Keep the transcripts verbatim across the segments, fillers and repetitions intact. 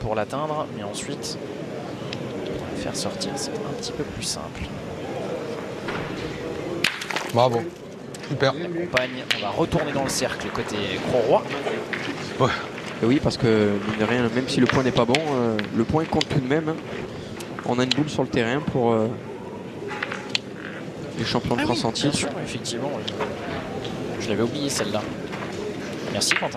pour l'atteindre, mais ensuite, pour le faire sortir, c'est un petit peu plus simple. Bravo. Super. La compagne, on va retourner dans le cercle côté Grosroy. Ouais. Et oui, parce que, mine de rien, même si le point n'est pas bon, euh, le point compte tout de même. Hein. On a une boule sur le terrain pour euh, les champions de ah France oui, en titre. Bien sûr, effectivement. Oui. Je l'avais oublié celle-là. Merci Quentin.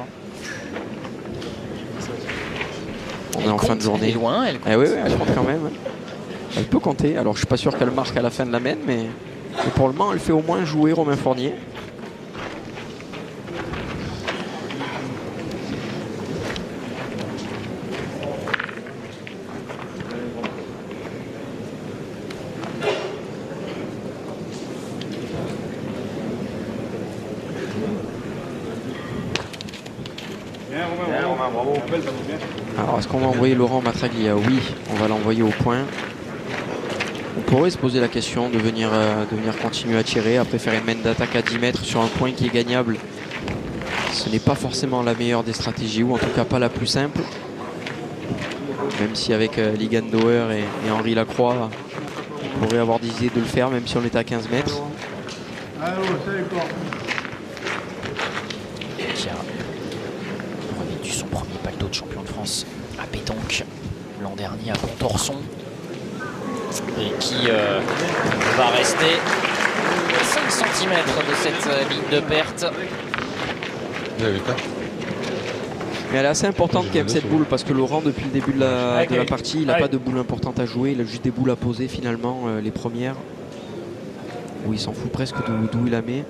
On elle est en compte, fin de journée. Elle est loin, elle compte. Eh oui, oui, elle compte quand même. Elle peut compter. Alors je suis pas sûr qu'elle marque à la fin de la mène, mais, mais pour le moment, elle fait au moins jouer Romain Fournier. Alors est-ce qu'on va envoyer Laurent Matraglia? Oui, on va l'envoyer au point. On pourrait se poser la question de venir, euh, de venir continuer à tirer, après faire une mène d'attaque à dix mètres sur un point qui est gagnable. Ce n'est pas forcément la meilleure des stratégies, ou en tout cas pas la plus simple. Même si avec euh, Ligan Dauer et, et Henri Lacroix, on pourrait avoir des idées de le faire, même si on est à quinze mètres. Qui a revêtu son premier paletot de champion de France à pétanque l'an dernier à Pontorson et qui euh, va rester à cinq centimètres de cette euh, ligne de perte. Mais elle est assez importante quand même cette boule, parce que Laurent depuis le début de la, de la partie il n'a pas de boule importante à jouer, il a juste des boules à poser finalement, euh, les premières où il s'en fout presque d'où il la met.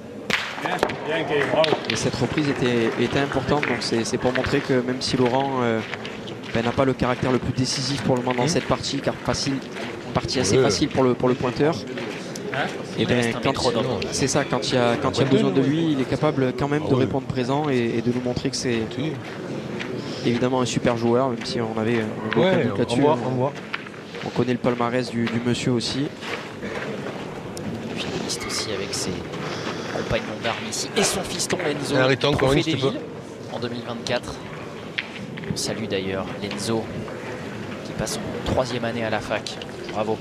Et cette reprise était, était importante, donc c'est pour montrer que même si Laurent euh, ben, n'a pas le caractère le plus décisif pour le moment dans cette partie, car facile, partie assez facile pour le, pour le pointeur, et ben, c'est ça, quand il y a, quand il y a besoin de lui, il est capable quand même de répondre présent et, et de nous montrer que c'est évidemment un super joueur, même si on avait aucun ouais, doute là-dessus. On, on, on connaît le palmarès du, du monsieur aussi. Finaliste aussi avec ses compagnons d'armes ici et son fiston Lenzo en deux mille vingt-quatre. On salue d'ailleurs Lenzo qui passe en troisième année à la fac. Bravo.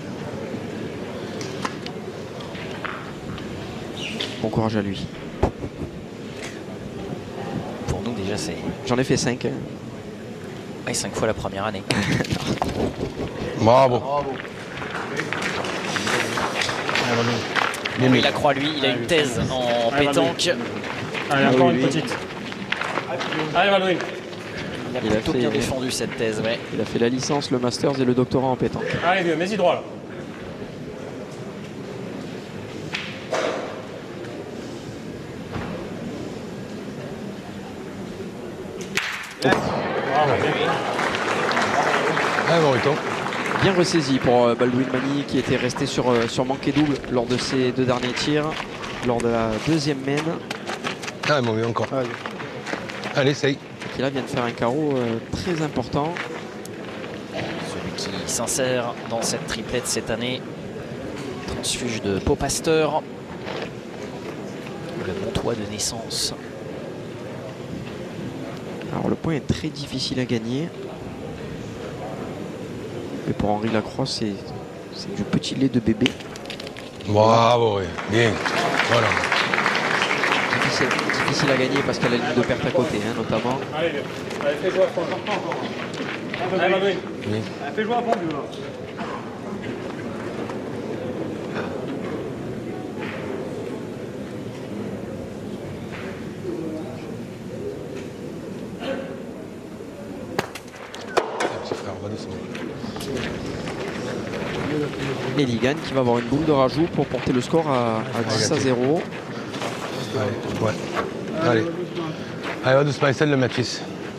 Bon courage à lui. Pour nous déjà c'est... J'en ai fait cinq. Hein. Ouais, cinq fois la première année. Bravo. Bravo. Henri Lacroix, lui, il a une thèse en Allez, pétanque. Allez, encore une petite. Allez, Valouine. Il a il plutôt a fait, bien défendu cette thèse, ouais. Il a fait la licence, le masters et le doctorat en pétanque. Allez, vieux, mets-y droit là. Ah, bon, bien ressaisi pour euh, Baldwin Mani qui était resté sur, euh, sur manqué double lors de ses deux derniers tirs, lors de la deuxième mène. Ah, bon, oui, encore. Allez, Allez essaye. Qui là vient de faire un carreau euh, très important. Celui qui s'insère dans cette triplette cette année, transfuge de Pau Pasteur, le Montois de naissance. Alors le point est très difficile à gagner. Mais pour Henri Lacroix, c'est du petit lait de bébé. Bravo, oui. Bien. Voilà. Difficile, difficile à gagner parce qu'elle a la ligne de perte à côté, hein, notamment. Allez, allez, fais jouer à fond. Allez, Valouine. Oui. Allez, fais jouer à fond, vieux. Et Ligan qui va avoir une boule de rajout pour porter le score à, à dix à zéro. Allez, ouais. Allez. Allez, va doucement, essaie de le mettre, fils.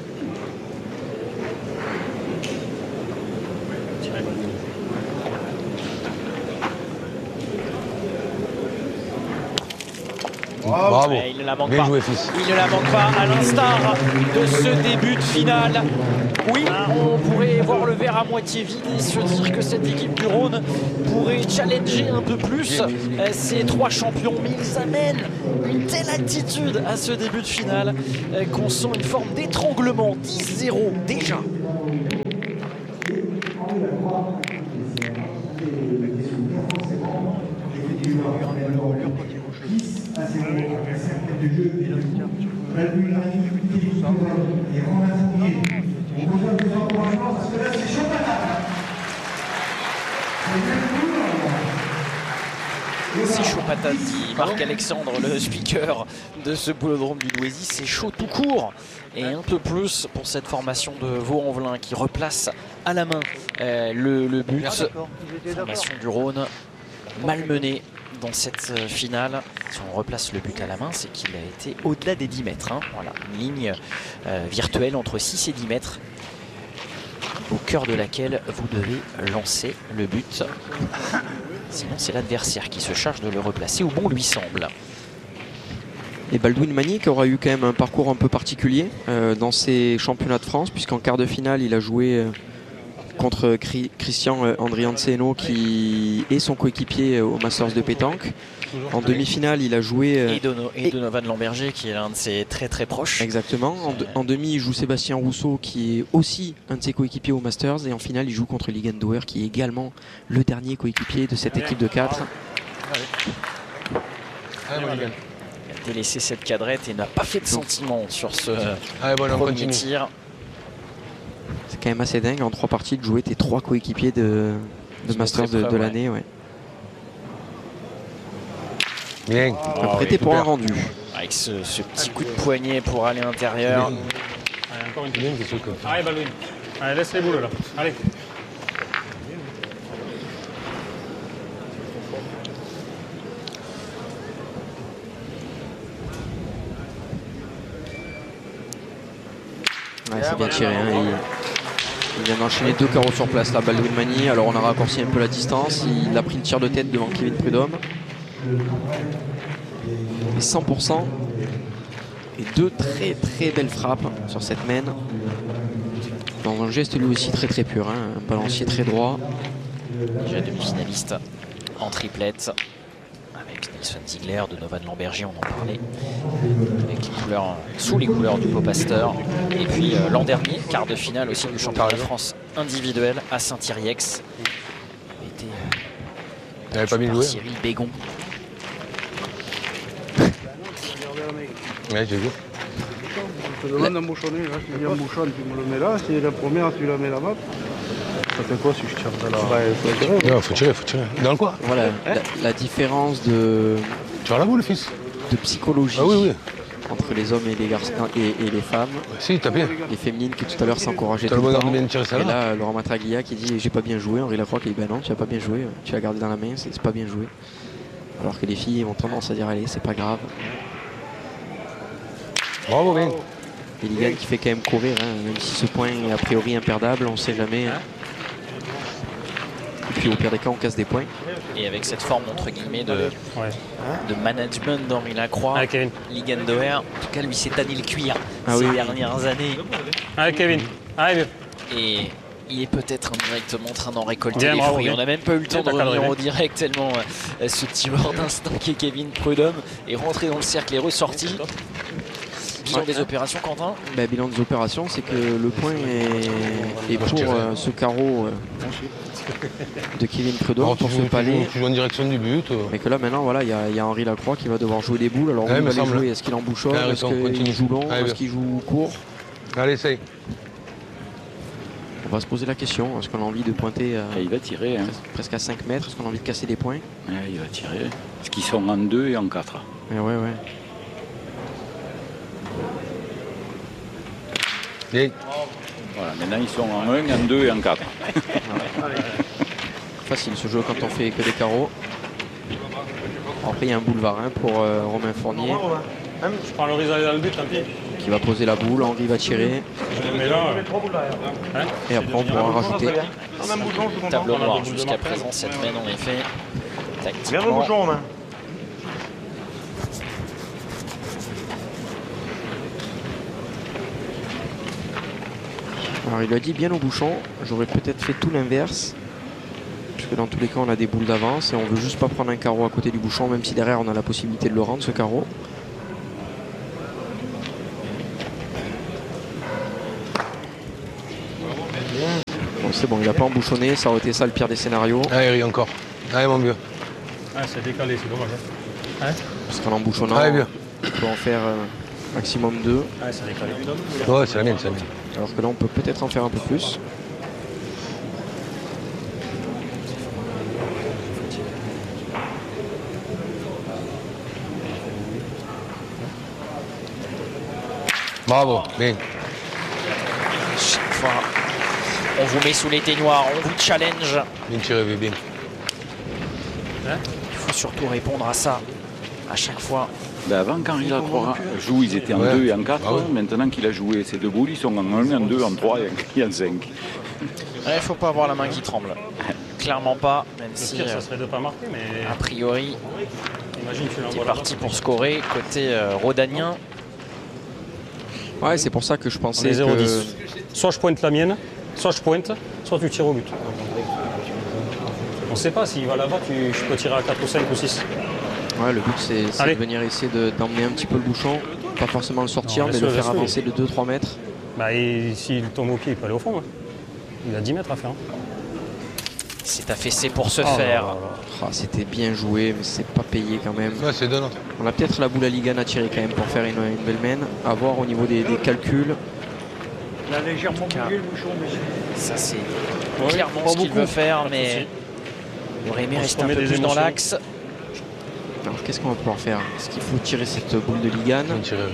Bravo. Ouais, il ne la manque Bien pas. joué, fils. Il ne la manque pas, à l'instar de ce début de finale. Oui, on pourrait voir le verre à moitié vide et se dire que cette équipe du Rhône pourrait challenger un peu plus ces trois champions. Mais ils amènent une telle attitude à ce début de finale qu'on sent une forme d'étranglement. dix zéro déjà. patate, dit Marc-Alexandre, le speaker de ce boulodrome du Douaisis. C'est chaud tout court. Et un peu plus pour cette formation de Vaux-en-Velin qui replace à la main euh, le, le but. Formation du Rhône malmenée dans cette finale. Si on replace le but à la main, c'est qu'il a été au-delà des dix mètres. Hein. Voilà, une ligne euh, virtuelle entre six et dix mètres, au cœur de laquelle vous devez lancer le but. Sinon, c'est l'adversaire qui se charge de le replacer où bon lui semble. Et Baldwin Manic aura eu quand même un parcours un peu particulier euh, dans ses championnats de France, puisqu'en quart de finale, il a joué euh, contre Cri Christian euh, Andrianceno, qui est son coéquipier au Masters de pétanque. En demi-finale, il a joué... Euh, et, de no et Donovan Lamberger, qui est l'un de ses très très proches. Exactement. En, de en demi, il joue Sébastien Rousseau, qui est aussi un de ses coéquipiers au Masters. Et en finale, il joue contre Ligendauer, qui est également le dernier coéquipier de cette équipe de quatre. Allez, allez, Il a délaissé cette cadrette et n'a pas fait de sentiment sur ce allez, bon, on premier continue. tir. C'est quand même assez dingue en trois parties de jouer tes trois coéquipiers de, de Masters de, de l'année. Ouais. Bien. Oh, Prêté oui, pour un rendu. Avec ce, ce petit coup de poignet pour aller à l'intérieur. Allez, encore une petite. Allez, Baldwin. Allez, laisse les boules là. Allez. Ouais, c'est bien tiré. Hein. Il, il vient d'enchaîner deux carreaux sur place là, Baldwin Mani. Alors on a raccourci un peu la distance. Il a pris le tir de tête devant Kevin Prudhomme. Et cent pour cent. Et deux très très belles frappes sur cette main. Dans un geste lui aussi très très pur. Hein. Un balancier très droit. Déjà demi-finaliste en triplette. Avec Nelson Ziegler, Donovan Lamberger, on en parlait. Avec les couleurs, sous les couleurs du Pau-Pasteur. Et puis euh, l'an dernier, quart de finale aussi du championnat de France individuel à Saint-Yrieix. Il était Il n'avait pas bien par joué. Cyril Bégon. Ouais, j'ai vu. Je te demande un bouchonnet, là, je te dis un bouchon, tu me le mets là, si la première, tu la mets là-bas. Ça fait quoi si je tire de là? Bah, il faut tirer. Non, faut tirer, faut tirer. Dans le quoi? Voilà la, la différence de, Tu as la boule, fils? de psychologie Ah oui, oui. entre les hommes et les garçons et, et les femmes. Si, t'as bien. Les féminines qui tout à l'heure s'encourageaient T'as tout le le bonheur temps. de bien tirer ça Et là. là, Laurent Matraglia qui dit j'ai pas bien joué. Henri Lacroix qui dit bah non, tu as pas bien joué, tu l'as gardé dans la main, c'est pas bien joué. Alors que les filles ont tendance à dire allez, c'est pas grave. Bravo, bien. Et Ligan qui fait quand même courir, hein, même si ce point est a priori imperdable, on sait jamais. Hein. Et puis au pire des cas, on casse des points. Et avec cette forme entre guillemets de, Ouais. de management d'Henri Lacroix, Allez, Kevin. Ligendauer, en tout cas lui s'est tanné le cuir Ah ces oui. dernières années. Allez, Kevin. Allez, vieux. Et il est peut-être indirectement en train d'en récolter Bien, les bravo, fruits. bien. On n'a même pas eu le temps de Bien, t'as revenir cadré, au direct tellement euh, ce tireur d'instinct qui est Kevin Prudhomme est rentré dans le cercle et ressorti. Bilan Ouais. des opérations, Quentin. Bah, bilan des opérations, c'est que le point est, est Moi, je pour dirais. euh, ce carreau euh, de Kevin Prudhomme Alors, tu pour joues, ce tu, palais. joues, tu joues en direction du but. euh. Mais que là maintenant voilà, il y, a- il y a Henri Lacroix qui va devoir jouer des boules. Alors Ouais, où il me va les semble. jouer, est-ce qu'il en bouchonne, Allez, est-ce on continue. qu'il joue long, Allez, est-ce bien. qu'il joue court? Allez, essaye. On va se poser la question, est-ce qu'on a envie de pointer à, Et il va tirer, hein. pres- presque à cinq mètres, est-ce qu'on a envie de casser des points? Ouais, il va tirer. Parce qu'ils sont en deux et en quatre. Ouais ouais ouais. Bien. Voilà, maintenant ils sont en un, en deux et en quatre. Facile ce jeu quand on fait que des carreaux. Après il y a un boulevard hein, pour euh, Romain Fournier Je prends le risque d'aller dans le but, tant pis. qui va poser la boule, Henri va tirer Je le mets là. euh. Hein? et après on pourra rajouter. Tableau noir jusqu'à présent, cette main en effet. Viens le Tactiquement, bouchon, Romain. Alors il a dit bien au bouchon, j'aurais peut-être fait tout l'inverse. Puisque dans tous les cas on a des boules d'avance et on veut juste pas prendre un carreau à côté du bouchon, même si derrière on a la possibilité de le rendre ce carreau. Bon, c'est bon, il a pas embouchonné, ça aurait été ça le pire des scénarios. Allez, Eric, encore. Allez, mon vieux. Ah, c'est décalé, c'est dommage. Hein? Parce qu'en embouchonnant, Allez, vieux. on peut en faire euh, maximum deux. Ah, c'est décalé. Ouais, c'est la mienne, c'est la mienne. Alors que là on peut peut-être en faire un peu plus. Bravo, bien. Chaque fois, on vous met sous les ténoirs, on vous challenge. Bien tiré, bien. Il faut surtout répondre à ça à chaque fois. Ben avant, quand Henri Lacroix joue, ils étaient en Ouais. deux et en quatre. Ah ouais. Maintenant qu'il a joué ces deux boules, ils sont en un, en deux, en trois et en cinq. Il ne faut pas avoir la main qui tremble. Clairement pas, même Le si pire, euh, ça serait de ne pas marquer, mais a priori, imagine tu il est l'envoies là-bas. parti pour scorer côté euh, rhodanien. Ouais, c'est pour ça que je On pensais est zéro que... dix. Soit je pointe la mienne, soit je pointe, soit tu tires au but. On ne sait pas, s'il va là-bas, tu, je peux tirer à quatre ou cinq ou six. Ouais, le but c'est c'est Allez. de venir essayer de- d'emmener un petit peu le bouchon, pas forcément le sortir, Non, mais le laisse-le, faire laisse-le. avancer de deux trois mètres. Bah, et s'il tombe au pied, il peut aller au fond. Hein. Il a dix mètres à faire. Hein. C'est affaissé pour se Oh là faire. là là. Ah, c'était bien joué, mais c'est pas payé quand même. Ouais, c'est de notre. On a peut-être la boule à Ligan à tirer quand même pour faire une, une belle mène. À voir au niveau des, des calculs. Il a légèrement cas, bougé le bouchon, monsieur. Ça, c'est Oui, clairement pas ce qu'il beaucoup. veut faire, Pas de mais souci. il aurait aimé On se rester un remet peu des plus dans émotions. l'axe. Alors qu'est-ce qu'on va pouvoir faire? Est-ce qu'il faut tirer cette boule de Ligan? Bien tiré.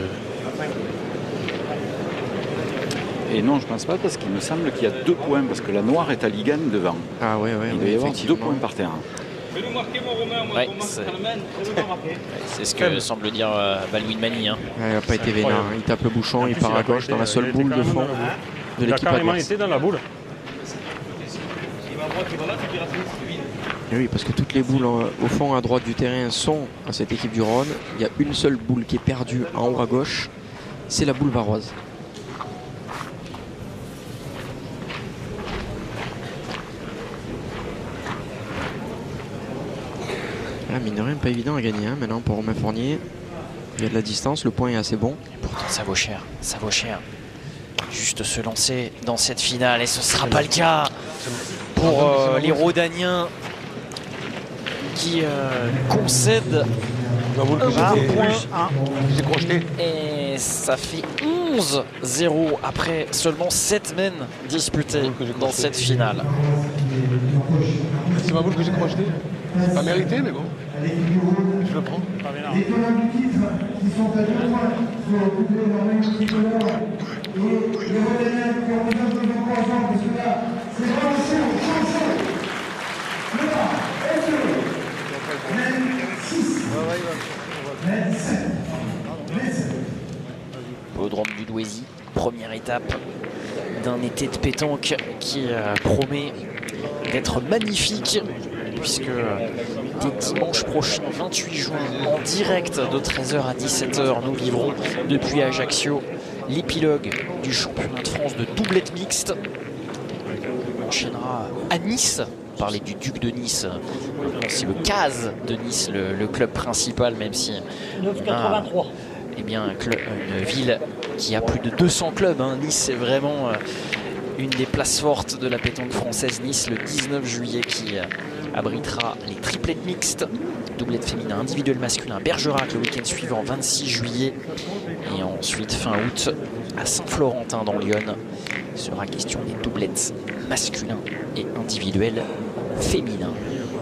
Et non, je pense pas, parce qu'il me semble qu'il y a deux points, parce que la noire est à Ligan devant. Ah ouais, ouais, Il doit ouais, y avoir deux effectivement. points par terre. Ouais, c'est c'est ce que semble dire euh, Balwin Mani. Hein. Ouais, il n'a pas été incroyable. vénard. Il tape le bouchon, il En plus, part a à pas gauche été- dans la il seule était boule de carrément fond dans la boule. de Il a l'équipe carrément adverse. été dans la boule. Et oui, parce que toutes les boules euh, au fond à droite du terrain sont à cette équipe du Rhône. Il y a une seule boule qui est perdue en haut à gauche. C'est la boule varoise. Ah, mine de rien, pas évident à gagner hein, maintenant pour Romain Fournier. Il y a de la distance, le point est assez bon. Pourtant, ça vaut cher. Ça vaut cher. Juste se lancer dans cette finale, et ce ne sera pas le cas pour euh, les Rhodaniens qui euh, concèdent La boule que un j'ai point. j'ai crocheté. Et ça fait onze zéro après seulement sept mènes disputées dans cette finale. C'est ma boule que j'ai crocheté. C'est pas mérité, mais bon. Je le prends. Pas vénard. Hippodrome du Douaisis, première étape d'un été de pétanque qui euh, promet d'être magnifique, puisque euh, dès dimanche prochain, vingt-huit juin, en direct de treize heures à dix-sept heures, nous vivrons depuis Ajaccio l'épilogue du championnat de France de doublette mixte. On enchaînera à Nice. On parlait du Duc de Nice, maintenant c'est le C A S de Nice, le, le club principal, même si neuf quatre-vingt-trois. eh bien, un club- une ville qui a plus de deux cents clubs. Hein. Nice, c'est vraiment euh, une des places fortes de la pétanque française. Nice, le dix-neuf juillet, qui euh, abritera les triplettes mixtes, doublette féminin, individuel masculin, Bergerac le week-end suivant, vingt-six juillet. Et ensuite, fin août, à Saint-Florentin dans l'Yonne, il sera question des doublettes masculins et individuels féminins.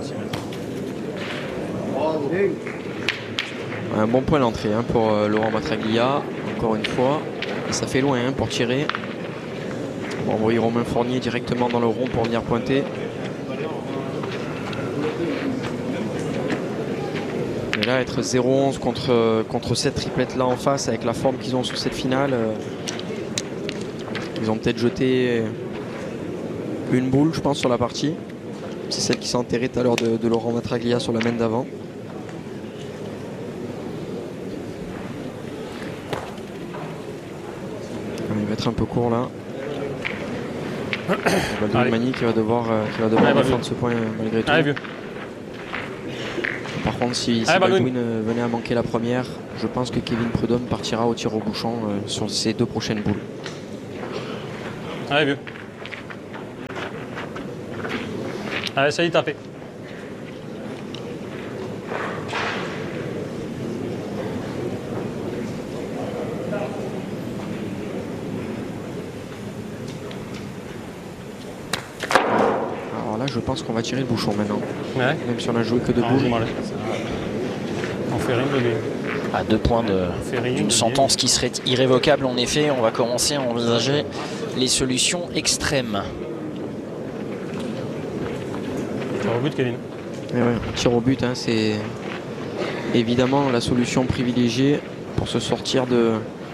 Un bon point d'entrée hein, pour euh, Laurent Matraglia, encore une fois. Et ça fait loin hein, pour tirer. On va envoyer Romain Fournier directement dans le rond pour venir pointer. Et là, être zéro onze contre, euh, contre cette triplette là en face, avec la forme qu'ils ont sur cette finale, euh, ils ont peut-être jeté une boule, je pense, sur la partie. C'est celle qui s'est enterrée tout à l'heure de, de Laurent Matraglia sur la main d'avant. Il va être un peu court là. Allez. Mani qui va devoir, euh, qui va devoir Allez, défendre Baldwin. ce point euh, malgré tout. Allez, vieux. Par contre, si, si Allez, Baldwin. Baldwin euh, venait à manquer la première, je pense que Kevin Prudhomme partira au tir au bouchon euh, sur ces deux prochaines boules. Allez, vieux. Allez, ça y est, tapez. Alors là, je pense qu'on va tirer le bouchon maintenant. Ouais. Même si on a joué que deux Ah, boules. j'ai mal. On fait rien de bien. À deux points d'une sentence qui serait irrévocable, en effet, on va commencer à envisager les solutions extrêmes. Tir au but, Kevin. Et ouais, tir au but, hein, c'est évidemment la solution privilégiée pour se sortir de,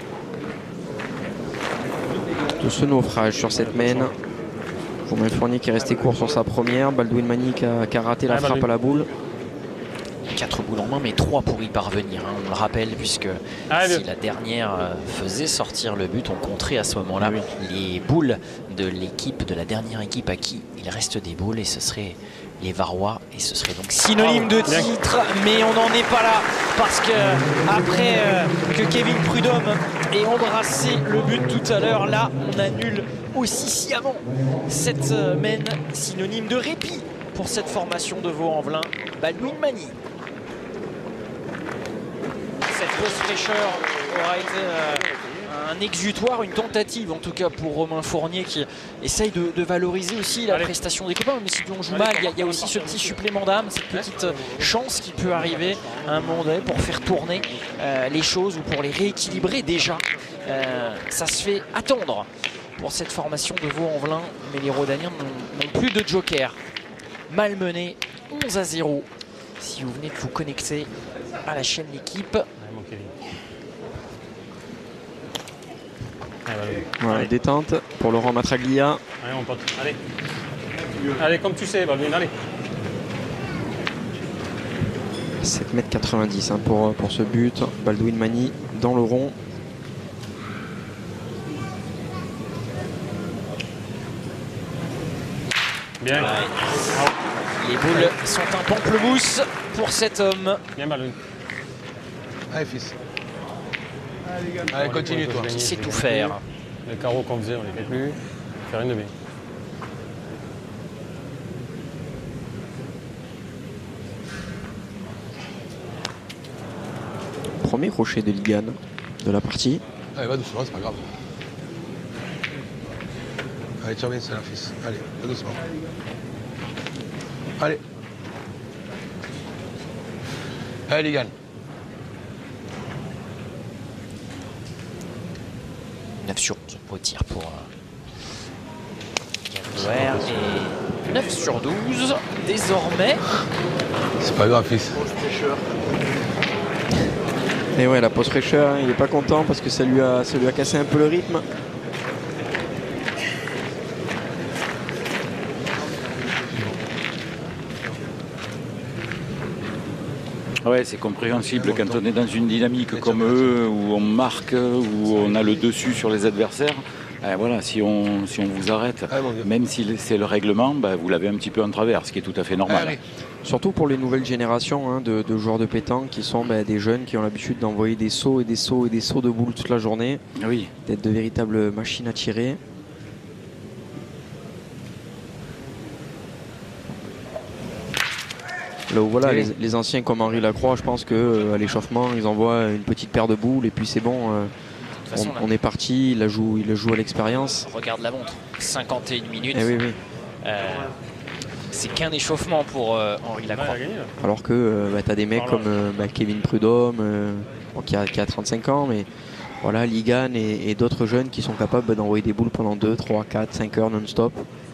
de ce naufrage sur cette main. Romain Fournier qui est resté court sur sa première. Baldwin Mani qui a, qui a raté la frappe à la boule. Quatre boules en main, mais trois pour y parvenir, hein, on le rappelle, puisque ah, si la dernière faisait sortir le but, on compterait à ce moment-là oui. les boules de l'équipe, de la dernière équipe à qui il reste des boules, et ce serait les Varois, et ce serait donc synonyme de titre, mais on n'en est pas là, parce que après euh, que Kevin Prudhomme ait embrassé le but tout à l'heure, là, on annule aussi sciemment cette euh, main, synonyme de répit pour cette formation de Vaux-en-Velin. Baldwin Mani. Cette grosse fraîcheur aura été euh, un exutoire, une tentative en tout cas pour Romain Fournier qui essaye de, de valoriser aussi la Allez. prestation des copains. Mais si on joue Allez. mal, il y, y a aussi ce petit supplément d'âme, cette petite chance qui peut arriver à un moment donné pour faire tourner euh, les choses ou pour les rééquilibrer déjà. Euh, ça se fait attendre pour cette formation de Vaux-en-Velin, mais les Rodaniens n'ont plus de joker. Malmené, onze à zéro. Si vous venez de vous connecter à la chaîne L'équipe. Voilà, détente pour Laurent Matraglia. Allez, mon pote, allez. Allez, comme tu sais, Baldwin, allez. sept mètres quatre-vingt-dix hein, pour, pour ce but. Baldwin Mani dans le rond. Bien. Ouais. Les boules sont un pamplemousse pour cet homme. Bien, Baldwin. Allez, fils. Allez, continue, toi. Qui sait tout faire. Les carreaux qu'on faisait, on les fait plus. Faire une de bien. Premier crochet de Ligan de la partie. Allez, va doucement, c'est pas grave. Allez, tiens bien, c'est la fils. Allez, va doucement. Allez. Allez, Ligan. neuf sur douze au tir pour Gavouer et neuf sur douze désormais. C'est pas grave, fils. Et ouais, la pause fraîcheur, il est pas content parce que ça lui a, ça lui a cassé un peu le rythme. Ouais, c'est compréhensible quand on est dans une dynamique comme eux, où on marque, où on a le dessus sur les adversaires. Euh, voilà, si on, si on vous arrête, même si c'est le règlement, bah, vous l'avez un petit peu en travers, ce qui est tout à fait normal. Allez. Surtout pour les nouvelles générations hein, de, de joueurs de pétanque qui sont bah, des jeunes qui ont l'habitude d'envoyer des sauts et des sauts et des sauts de boules toute la journée. Oui. D'être de véritables machines à tirer. Là où voilà, les, les anciens comme Henri Lacroix, je pense qu'à euh, l'échauffement, ils envoient une petite paire de boules et puis c'est bon. Euh, façon, on, on est parti, il la joue, il la joue à l'expérience. Regarde la montre, cinquante et une minutes. Eh oui, oui. Euh, c'est qu'un échauffement pour euh, Henri Lacroix. Alors que euh, bah, tu as des mecs comme euh, bah, Kevin Prudhomme, euh, bon, qui, a, qui a trente-cinq ans, mais voilà, Ligan et, et d'autres jeunes qui sont capables bah, d'envoyer des boules pendant deux, trois, quatre, cinq heures non-stop.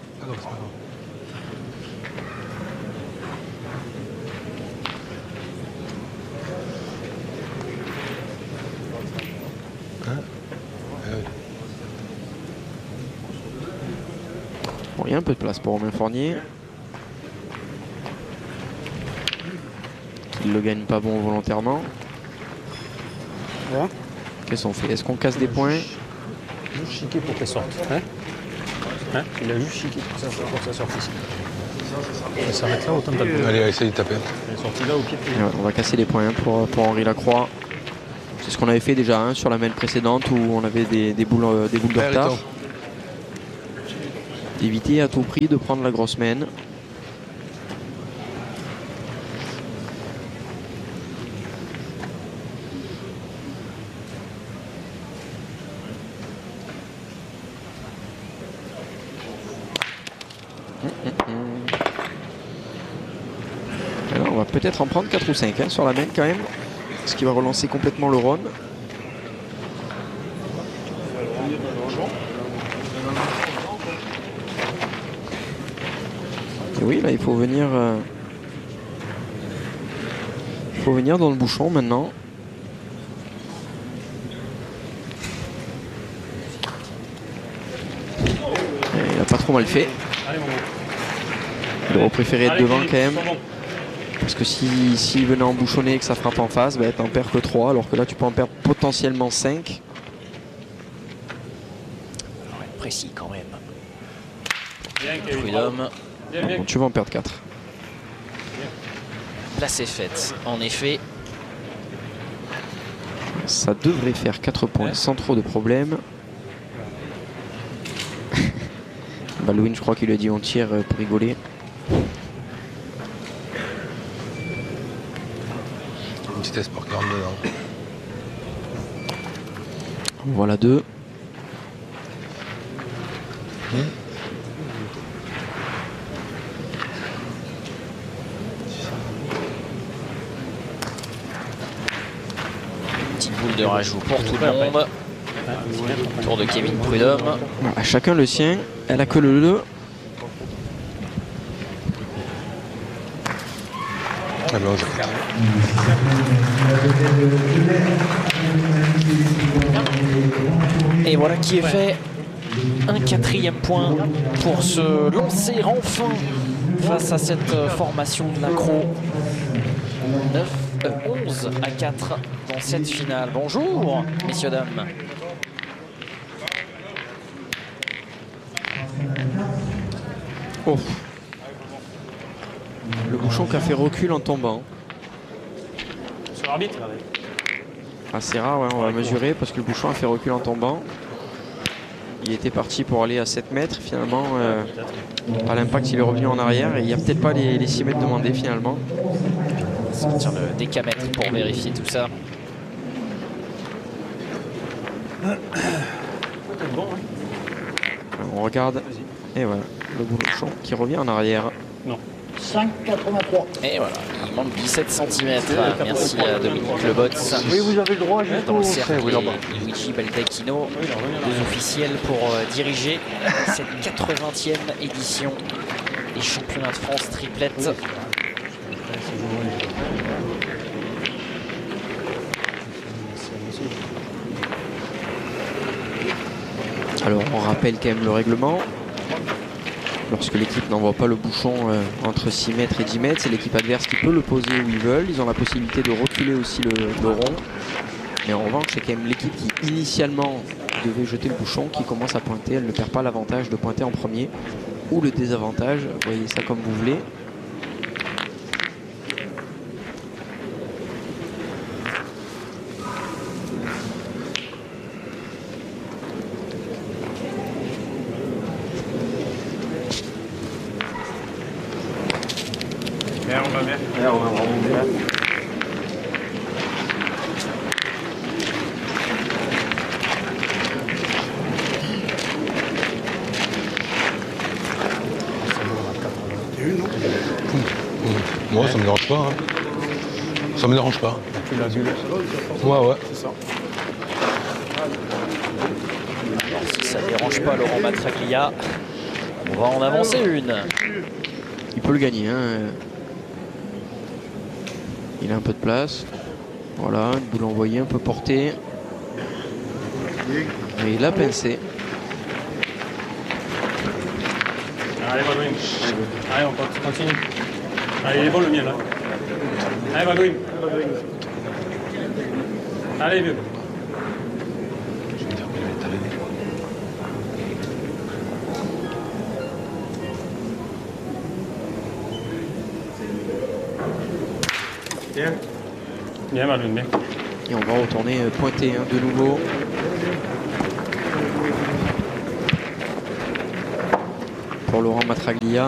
Bon, il y a un peu de place pour Romain Fournier. Il ne le gagne pas bon volontairement. Ouais. Qu'est-ce qu'on fait? Est-ce qu'on casse des points? Juste chiqué pour qu'elle sorte. Hein hein Il a juste chiqué pour que ça, pour que ça sorte ici. Elle s'arrête là, autant de taper. Allez, essaye de taper. Elle est sortie là au pied. Ouais, on va casser les points hein, pour, pour Henri Lacroix. C'est ce qu'on avait fait déjà hein, sur la main précédente où on avait des, des boules, euh, des boules de retard. Éviter à tout prix de prendre la grosse main. Alors, on va peut-être en prendre quatre ou cinq hein, sur la main quand même. Ce qui va relancer complètement le Rhône. Et oui, là, il faut venir... Euh, il faut venir dans le bouchon maintenant. Et il a pas trop mal fait. Il aurait préféré être devant quand même. Parce que s'il si, si venait embouchonner et que ça frappe en face, bah, t'en perds que trois, alors que là tu peux en perdre potentiellement cinq. Ouais, précis quand même. Prud'homme. Bon, tu vas en perdre quatre. Place est faite, en effet. Ça devrait faire quatre points sans trop de problèmes. Baldwin, je crois qu'il a dit on tire pour rigoler. Une petite espoir quarante-deux. Voilà deux. Mmh. Petite boule de rajout pour tout le monde. Tour de Kevin Prud'homme. À chacun le sien. Elle a que le deux. Et voilà qui est fait. Un quatrième point pour se lancer enfin face à cette formation de l'accro. neuf, onze à quatre dans cette finale. Bonjour, messieurs, dames. Oh. Le bouchon qui a fait recul en tombant. Sur l'arbitre. Assez rare, ouais, on va mesurer parce que le bouchon a fait recul en tombant. Il était parti pour aller à sept mètres. Finalement, euh, à l'impact, il est revenu en arrière et il n'y a peut-être pas les, les six mètres demandés finalement. Sortir le décamètre pour vérifier tout ça. Alors, on regarde. Et voilà, le bouchon qui revient en arrière. Non. cinq quatre-vingt-trois. Et voilà, il manque dix-sept centimètres. Merci à Dominique Lebot. Oui, vous avez le droit juste Dans le au cercle, fait, oui, là-bas. et Luigi Baldacchino, deux officiels pour euh, diriger cette quatre-vingtième édition des championnats de France triplette. Alors on rappelle quand même le règlement. Lorsque l'équipe n'envoie pas le bouchon euh, entre six mètres et dix mètres, c'est l'équipe adverse qui peut le poser où ils veulent. Ils ont la possibilité de reculer aussi le, le rond. Mais en revanche, c'est quand même l'équipe qui initialement devait jeter le bouchon qui commence à pointer. Elle ne perd pas l'avantage de pointer en premier ou le désavantage. Vous voyez ça comme vous voulez. Moi, ça me dérange pas. Hein. Ça me dérange pas. Tu l'as vu là? Ouais, ouais. C'est ça. Alors, si ça ne dérange pas Laurent Matraglia, on va en avancer une. Il peut le gagner. Hein. Il a un peu de place. Voilà, une boule envoyée, un peu portée. Et il a pincé. Allez, Baldwin. Allez, on continue. Allez, il est bon le mien là. Allez, Baldwin. Allez, vieux. Je vais dire qu'il va être arrivé. Bien. Bien, Baldwin, bien. Et on va retourner pointer hein, de nouveau. Pour Laurent Matraglia.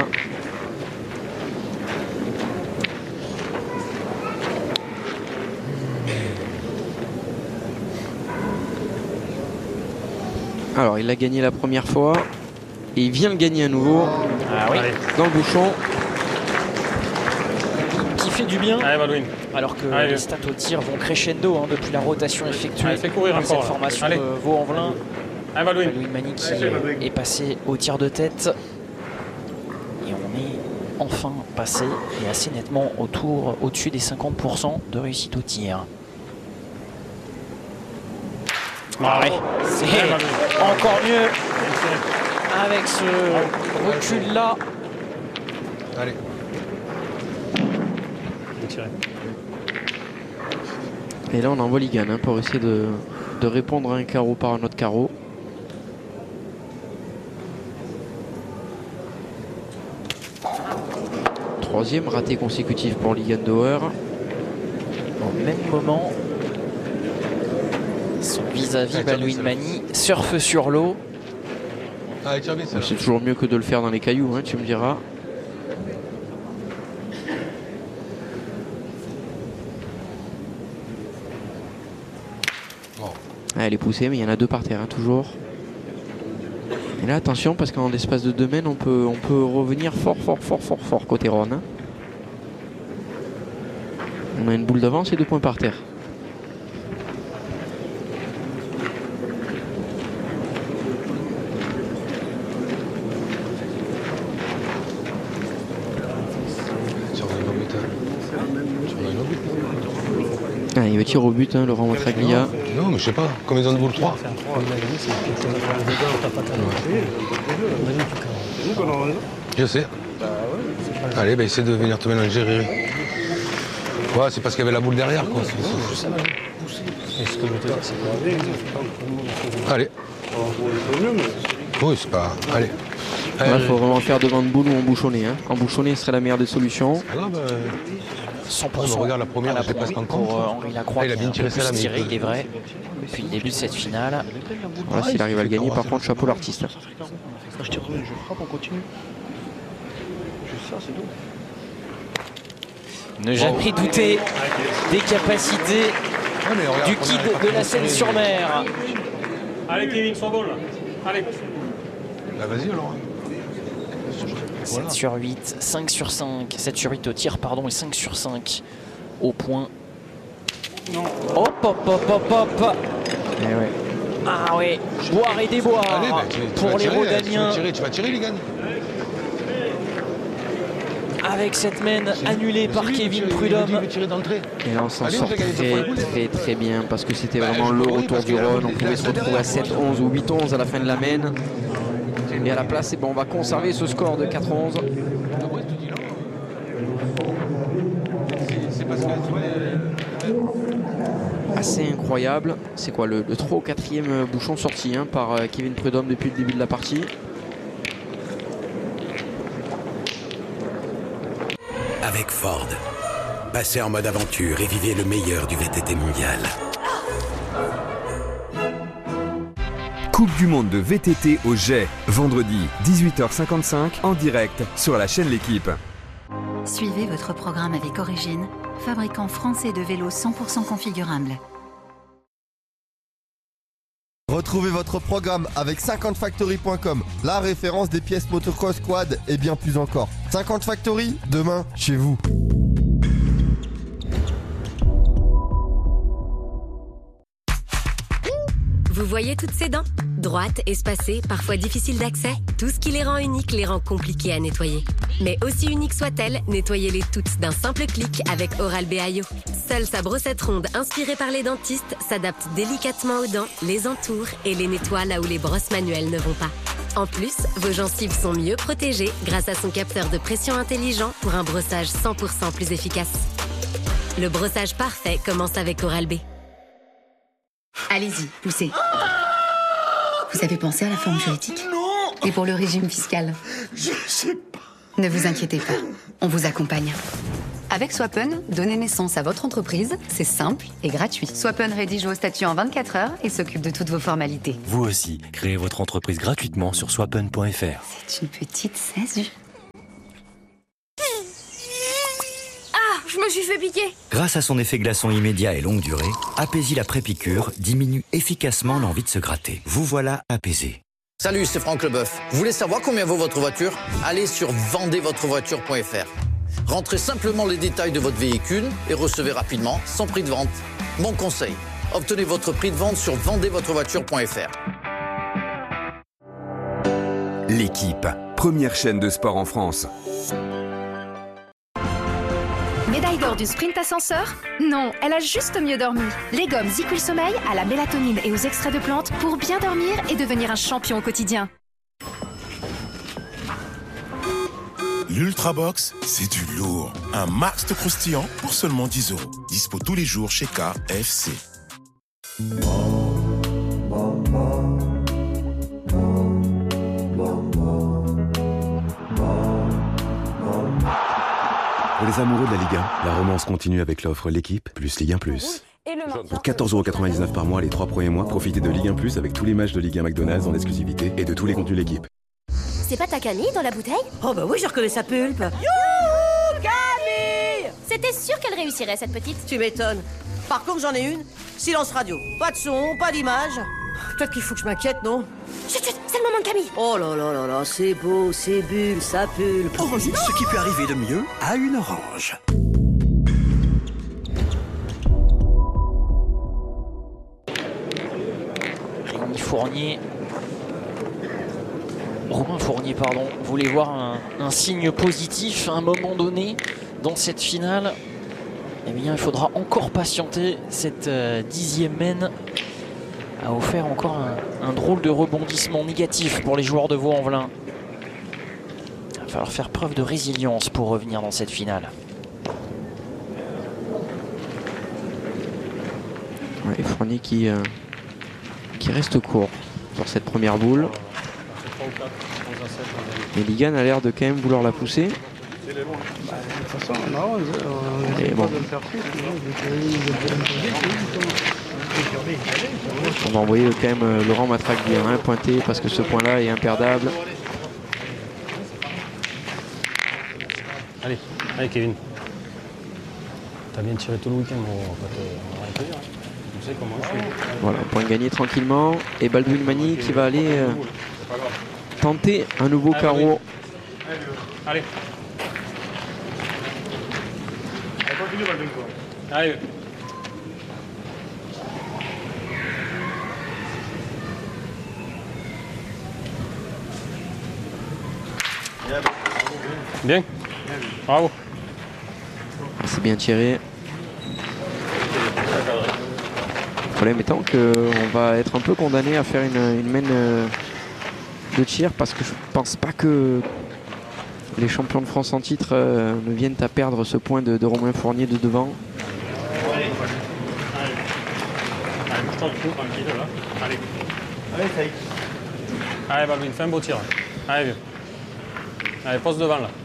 Alors il a gagné la première fois et il vient le gagner à nouveau Ah oui. dans le bouchon. Qui fait du bien. Allez, Baldwin. Alors que Allez. les stats au tir vont crescendo hein, depuis la rotation effectuée Allez, fais courir par encore, cette là. formation Allez. de Vaux-en-Velin. Allez, Baldwin. Baldwin Mani qui est passé au tir de tête. Et on est enfin passé et assez nettement autour, au-dessus des cinquante pour cent de réussite au tir. Ah ouais, c'est encore mieux avec ce recul-là. Allez. Et là, on envoie Ligan hein, pour essayer de, de répondre à un carreau par un autre carreau. Troisième raté consécutif pour Ligan Dauer. Au même moment, son vis-à-vis Baldwin Mani surfe sur l'eau. Allez, tiens vite, C'est toujours mieux que de le faire dans les cailloux, hein, tu me diras. Bon. Ah, elle est poussée, mais il y en a deux par terre, hein, toujours. Et là, attention, parce qu'en l'espace de deux mènes, on peut, on peut revenir fort, fort, fort, fort, fort côté Ron. Hein. On a une boule d'avance et deux points par terre. Ah, il va tirer au but, hein, Laurent Matraglia. Non, mais je sais pas. Combien de boule? trois. Je sais. Allez, bah, essaie de venir te mélanger, Riri. Ouais, c'est parce qu'il y avait la boule derrière, quoi. Allez. Oui, c'est pas... Allez. Il faut vraiment faire devant de boule ou embouchonner. Hein. Embouchonner serait la meilleure des solutions. Ah non, bah... cent pour cent. On regarde la première, à c'est presque en pour contre. euh, Henri Lacroix. Ah, il a bien tiré qui a celle-là, mais tiré, il peut- il est vrai. Depuis le début de cette finale. Voilà, s'il arrive à le gagner, par contre, chapeau l'artiste. Je tire, je frappe, on continue. Juste ça, c'est tout. Ne jamais douter des capacités Ouais, mais regarde, du on kid arrive pas de la à Seine-sur-Mer. Allez, Kevin, sois bon là. Allez. Bah, vas-y, alors. sept sur huit, cinq sur cinq, sept sur huit au tir, pardon, et cinq sur cinq au point. Non. Hop, hop, hop, hop, hop. Eh ouais. Ah ouais, boire et déboire Allez, bah, tu, tu pour vas les tirer, Rodaniens. Tu vas tirer, tu vas tirer, les gars. Avec cette main annulée par Kevin Prudhomme. Et là, on s'en Allez, sort on fait gagner deux très, fois le coup. très, très bien parce que c'était Bah, vraiment je le peux, oui, retour parce du qu'il a- Rhône. On il a- pouvait se retrouver à sept onze ou huit onze à la fin de la main. Et à la place, eh ben, on va conserver ce score de quatre onze. Assez incroyable. C'est quoi le, le trois ou quatrième bouchon sorti hein, par euh, Kevin Prudhomme depuis le début de la partie. Avec Ford, passez en mode aventure et vivez le meilleur du V T T mondial. Coupe du monde de V T T au Jet, vendredi dix-huit heures cinquante-cinq en direct sur la chaîne L'équipe. Suivez votre programme avec Origine, fabricant français de vélos cent pour cent configurables. Retrouvez votre programme avec cinquante factory point com, la référence des pièces motocross quad et bien plus encore. cinquante Factory, demain, chez vous. Vous voyez toutes ces dents? Droites, espacées, parfois difficiles d'accès? Tout ce qui les rend uniques les rend compliquées à nettoyer. Mais aussi uniques soient-elles, nettoyez-les toutes d'un simple clic avec Oral-B I O. Seule sa brossette ronde inspirée par les dentistes s'adapte délicatement aux dents, les entoure et les nettoie là où les brosses manuelles ne vont pas. En plus, vos gencives sont mieux protégées grâce à son capteur de pression intelligent pour un brossage cent pour cent plus efficace. Le brossage parfait commence avec Oral-B. Allez-y, poussez. Vous avez pensé à la forme juridique? Non! Et pour le régime fiscal? Je sais pas. Ne vous inquiétez pas, on vous accompagne. Avec Swappen, donner naissance à votre entreprise, c'est simple et gratuit. Swappen rédige vos statuts en vingt-quatre heures et s'occupe de toutes vos formalités. Vous aussi, créez votre entreprise gratuitement sur swappen point f r. C'est une petite sasu. Ah, je me suis fait piquer. Grâce à son effet glaçon immédiat et longue durée, Apaisil la pré-piqûre diminue efficacement l'envie de se gratter. Vous voilà apaisé. Salut, c'est Franck Leboeuf. Vous voulez savoir combien vaut votre voiture? Allez sur vendez votre voiture point f r. Rentrez simplement les détails de votre véhicule et recevez rapidement son prix de vente. Mon conseil, obtenez votre prix de vente sur vendez votre voiture point f r. L'équipe, première chaîne de sport en France. Médaille d'or du sprint ascenseur? Non, elle a juste mieux dormi. Les gommes Zicul Sommeil à la mélatonine et aux extraits de plantes pour bien dormir et devenir un champion au quotidien. L'Ultrabox, c'est du lourd. Un max de croustillant pour seulement dix euros. Dispo tous les jours chez K F C. Pour les amoureux de la Ligue un, la romance continue avec l'offre L'équipe plus Ligue un plus. Pour quatorze euros quatre-vingt-dix-neuf par mois les trois premiers mois, profitez de Ligue un plus avec tous les matchs de Ligue un McDonald's en exclusivité et de tous les contenus L'équipe. C'est pas ta Camille dans la bouteille? Oh bah oui, je reconnais sa pulpe. Youhou, Camille! C'était sûr qu'elle réussirait, cette petite. Tu m'étonnes. Par contre, j'en ai une. Silence radio. Pas de son, pas d'image. Peut-être qu'il faut que je m'inquiète, non? Chut, chut, c'est le moment de Camille. Oh là là là là, c'est beau, c'est bulle, ça pulpe. Orange, ce qui peut arriver de mieux à une orange. Rémi Fournier. Romain Fournier, pardon, voulait voir un, un signe positif à un moment donné dans cette finale. Eh bien, il faudra encore patienter. Cette euh, dixième mène a offert encore un, un drôle de rebondissement négatif pour les joueurs de Vaux-en-Velin. Il va falloir faire preuve de résilience pour revenir dans cette finale. Ouais, Fournier qui, euh, qui reste court sur cette première boule. Mais Ligan a l'air de quand même vouloir la pousser. De toute façon, non, on Et essaie bon. pas de le faire On va envoyer quand même euh, Laurent Matraque bien hein, pointé parce que ce point-là est imperdable. Allez, allez Kevin. T'as bien tiré tout le week-end, on va pas te, on va rien te dire. Hein. Tu sais comment je suis. Voilà, point gagné tranquillement. Et Baldwin Mani qui va aller euh, tenter un nouveau Allez, carreau. Allez. Allez. Bien. Bravo. C'est bien tiré. Le problème étant qu'on va être un peu condamné à faire une, une main euh, de tir parce que je pense pas que les champions de France en titre euh, ne viennent à perdre ce point de, de Romain Fournier de devant. Allez. Allez, bouge-toi le cou, tranquille, là. Allez. Allez, Taïk. Allez, Balvin, fais un beau tir. Allez, vieux. Allez, pose devant, là.